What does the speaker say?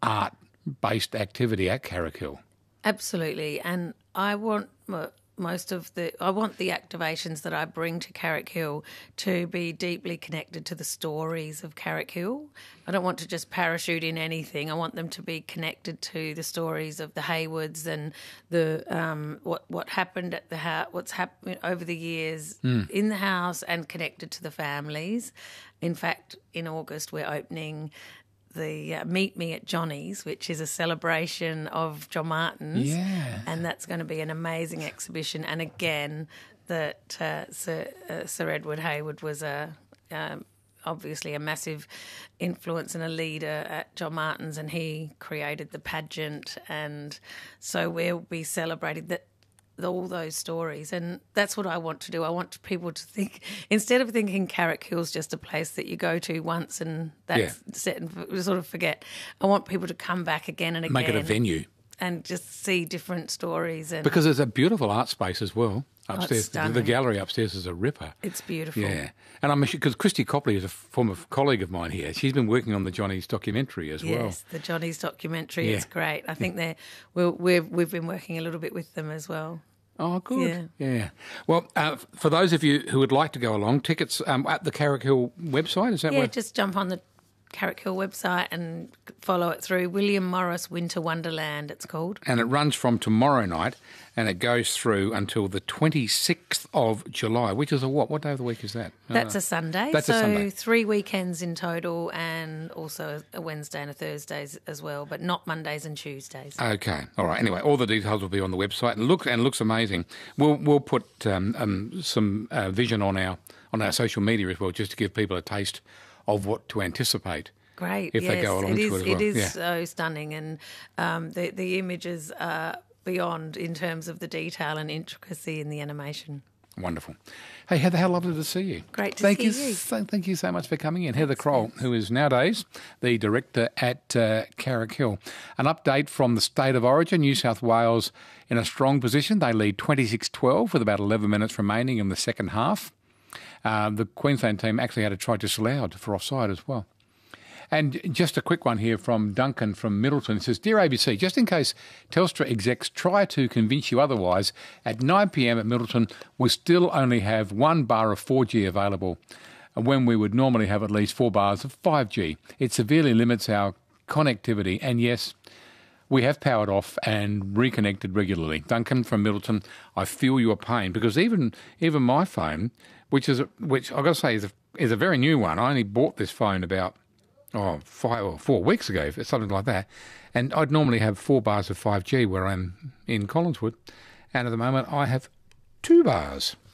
art-based activity at Carrickhill. Absolutely, and I want the activations that I bring to Carrickhill to be deeply connected to the stories of Carrickhill. I don't want to just parachute in anything. I want them to be connected to the stories of the Haywoods and the what happened at the house, what's happened over the years in the house, and connected to the families. In fact, in August we're opening the Meet Me at Johnny's, which is a celebration of John Martin's. Yeah. And that's going to be an amazing exhibition. And again, that Sir Edward Hayward was obviously a massive influence and a leader at John Martin's, and he created the pageant. And so we'll be celebrating all those stories, and that's what I want to do. I want people to think, instead of thinking Carrickhill's just a place that you go to once and that's set and sort of forget, I want people to come back again and again. Make it a venue. And just see different stories. And because there's a beautiful art space as well upstairs. Oh, the gallery upstairs is a ripper. It's beautiful. Yeah. And I'm because Christy Copley is a former colleague of mine here. She's been working on the Johnny's documentary as well. Yes, the Johnny's documentary is great. I think we've been working a little bit with them as well. Oh, good. Yeah. Well, for those of you who would like to go along, tickets at the Carrickhill website, is that Yeah, where? just jump on the Carrickhill website and follow it through. William Morris Winter Wonderland, it's called. And it runs from tomorrow night and it goes through until the 26th of July, which is what day of the week is that? That's a Sunday. That's a Sunday. 3 weekends in total, and also a Wednesday and a Thursday as well, but not Mondays and Tuesdays. Okay. All right. Anyway, all the details will be on the website and looks amazing. We'll put some vision on our social media as well, just to give people a taste of what to anticipate. Great. If they go along to it as well. It is so stunning, and the images are beyond in terms of the detail and intricacy in the animation. Wonderful. Hey, Heather, how lovely to see you. Great to see you. Thank you so much for coming in. Heather Kroll, who is nowadays the director at Carrickhill. An update from the state of origin, New South Wales in a strong position. They lead 26-12 with about 11 minutes remaining in the second half. The Queensland team actually had a try disallowed for offside as well. And just a quick one here from Duncan from Middleton. It says, Dear ABC, just in case Telstra execs try to convince you otherwise, at 9 p.m. at Middleton, we still only have 1 bar of 4G available, when we would normally have at least 4 bars of 5G. It severely limits our connectivity. And yes, we have powered off and reconnected regularly. Duncan from Middleton, I feel your pain, because even my phone, which I've got to say is a very new one. I only bought this phone about 5 or 4 weeks ago, something like that. And I'd normally have 4 bars of 5G where I'm in Collinswood. And at the moment, I have 2 bars.